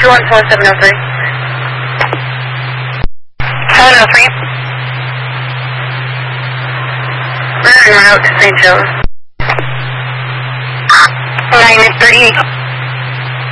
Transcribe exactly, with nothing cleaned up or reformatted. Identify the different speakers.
Speaker 1: two one four seven oh three. seven oh three. We're en route to Saint Joe's. nine thirty.